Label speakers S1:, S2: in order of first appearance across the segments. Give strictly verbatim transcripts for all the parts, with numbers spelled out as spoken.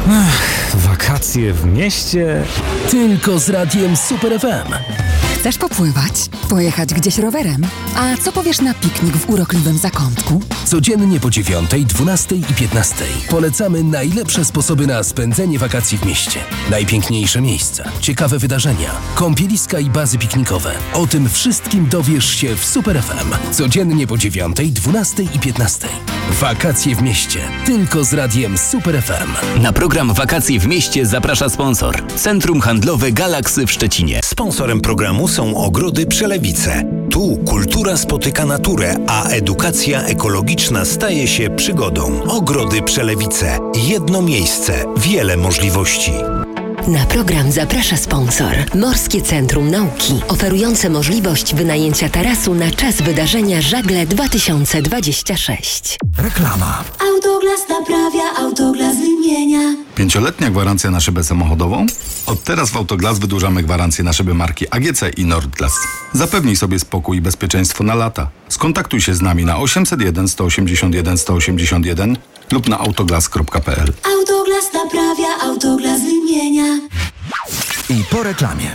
S1: Ech, wakacje w mieście.
S2: Tylko z radiem Super F M.
S3: Chcesz popływać? Pojechać gdzieś rowerem? A co powiesz na piknik w urokliwym zakątku?
S2: Codziennie po dziewiątej, dwunastej i piętnastej polecamy najlepsze sposoby na spędzenie wakacji w mieście. Najpiękniejsze miejsca, ciekawe wydarzenia, kąpieliska i bazy piknikowe. O tym wszystkim dowiesz się w Super F M. Codziennie po dziewiątej, dwunastej i piętnastej. Wakacje w mieście. Tylko z radiem Super F M.
S4: Na program Wakacje w mieście zaprasza sponsor. Centrum Handlowe Galaksy w Szczecinie.
S5: Sponsorem programu są Ogrody Przelewice. Tu kultura spotyka naturę, a edukacja ekologiczna staje się przygodą. Ogrody Przelewice. Jedno miejsce, wiele możliwości.
S6: Na program zaprasza sponsor. Morskie Centrum Nauki, oferujące możliwość wynajęcia tarasu na czas wydarzenia Żagle dwa tysiące dwadzieścia sześć.
S2: Reklama.
S7: Autoglas naprawia, Autoglas wymienia.
S8: Pięcioletnia gwarancja na szybę samochodową? Od teraz w Autoglas wydłużamy gwarancję na szyby marki A G C i Nordglas. Zapewnij sobie spokój i bezpieczeństwo na lata. Skontaktuj się z nami na osiemset jeden, sto osiemdziesiąt jeden, sto osiemdziesiąt jeden lub na autoglas kropka p l.
S7: Autoglas naprawia, Autoglas wymienia.
S2: I po reklamie.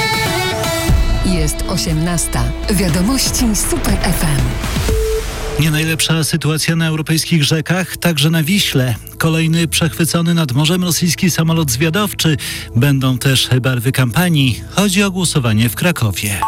S3: Jest osiemnasta. Wiadomości Super F M.
S9: Nie najlepsza sytuacja na europejskich rzekach, także na Wiśle. Kolejny przechwycony nad morzem rosyjski samolot zwiadowczy. Będą też barwy kampanii. Chodzi o głosowanie w Krakowie.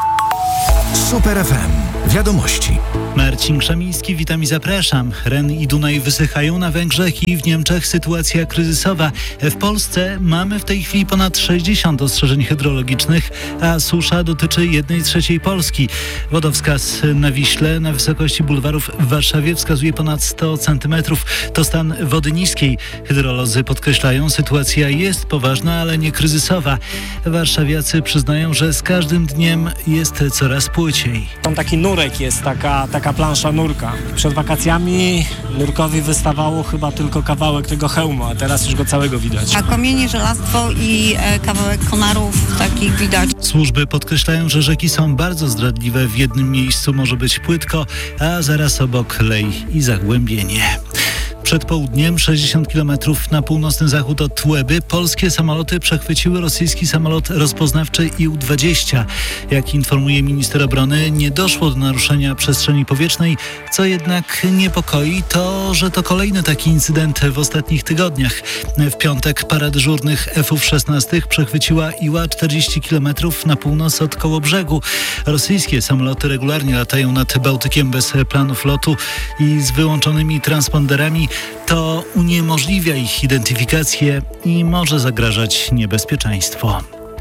S2: Super F M. Wiadomości.
S9: Marcin Krzemiński, witam i zapraszam. Ren i Dunaj wysychają na Węgrzech i w Niemczech sytuacja kryzysowa. W Polsce mamy w tej chwili ponad sześćdziesiąt ostrzeżeń hydrologicznych, a susza dotyczy jednej trzeciej Polski. Wodowskaz na Wiśle na wysokości bulwarów w Warszawie wskazuje ponad sto centymetrów. To stan wody niskiej. Hydrolodzy podkreślają, sytuacja jest poważna, ale nie kryzysowa. Warszawiacy przyznają, że z każdym dniem jest coraz płyciej.
S10: Tam taki nurek jest, taka, taka plansza nurka. Przed wakacjami nurkowi wystawało chyba tylko kawałek tego hełmu, a teraz już go całego widać.
S11: A kamienie, żelastwo i e, kawałek konarów takich widać.
S9: Służby podkreślają, że rzeki są bardzo zdradliwe. W jednym miejscu może być płytko, a zaraz obok lej i zagłębienie. Przed południem, sześćdziesiąt kilometrów na północny zachód od Łeby, polskie samoloty przechwyciły rosyjski samolot rozpoznawczy I U dwadzieścia. Jak informuje minister obrony, nie doszło do naruszenia przestrzeni powietrznej. Co jednak niepokoi, to, że to kolejny taki incydent w ostatnich tygodniach. W piątek para dyżurnych F szesnaście przechwyciła I Ła czterdzieści kilometrów na północ od Kołobrzegu. Rosyjskie samoloty regularnie latają nad Bałtykiem bez planów lotu i z wyłączonymi transponderami. To uniemożliwia ich identyfikację i może zagrażać niebezpieczeństwo.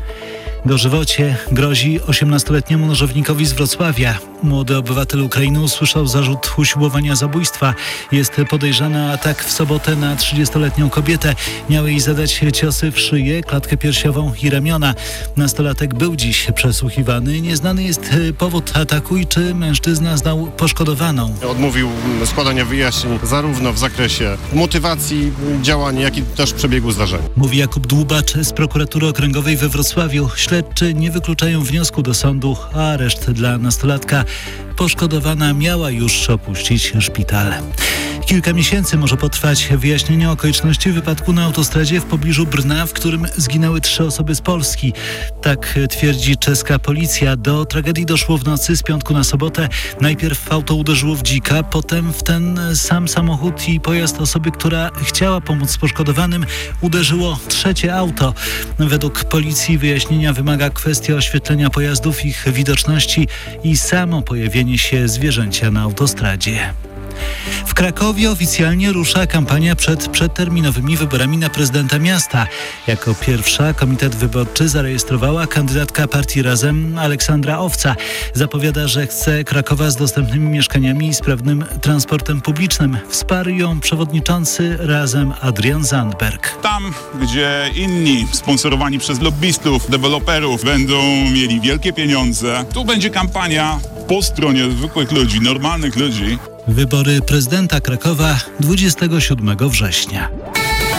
S9: Dożywocie grozi osiemnastoletniemu nożownikowi z Wrocławia. Młody obywatel Ukrainy usłyszał zarzut usiłowania zabójstwa. Jest podejrzany o atak w sobotę na trzydziestoletnią kobietę. Miał jej zadać ciosy w szyję, klatkę piersiową i ramiona. Nastolatek był dziś przesłuchiwany. Nieznany jest powód ataku i czy mężczyzna znał poszkodowaną.
S12: Odmówił składania wyjaśnień zarówno w zakresie motywacji działania, jak i też przebiegu zdarzenia.
S9: Mówi Jakub Dłubacz z prokuratury okręgowej we Wrocławiu. Śledczy nie wykluczają wniosku do sądu o areszt dla nastolatka. Poszkodowana miała już opuścić szpital. Kilka miesięcy może potrwać wyjaśnienie okoliczności wypadku na autostradzie w pobliżu Brna, w którym zginęły trzy osoby z Polski. Tak twierdzi czeska policja. Do tragedii doszło w nocy z piątku na sobotę. Najpierw auto uderzyło w dzika, potem w ten sam samochód i pojazd osoby, która chciała pomóc poszkodowanym, uderzyło trzecie auto. Według policji wyjaśnienia wymaga kwestia oświetlenia pojazdów, ich widoczności i samo pojawienie się zwierzęcia na autostradzie. W Krakowie oficjalnie rusza kampania przed przedterminowymi wyborami na prezydenta miasta. Jako pierwsza komitet wyborczy zarejestrowała kandydatka partii Razem Aleksandra Owca. Zapowiada, że chce Krakowa z dostępnymi mieszkaniami i sprawnym transportem publicznym. Wsparł ją przewodniczący Razem Adrian Zandberg.
S13: Tam, gdzie inni sponsorowani przez lobbystów, deweloperów będą mieli wielkie pieniądze, tu będzie kampania po stronie zwykłych ludzi, normalnych ludzi.
S9: Wybory prezydenta Krakowa dwudziestego siódmego września.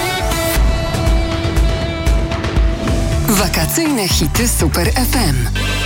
S3: Wakacyjne hity Super F M.